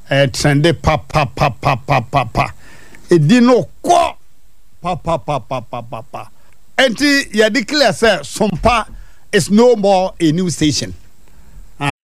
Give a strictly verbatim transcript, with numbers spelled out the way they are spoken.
eh trende pa pa pa pa pa pa pa edi no ko pa pa pa pa pa pa pa enti ya declare say Sompa is no more a new station.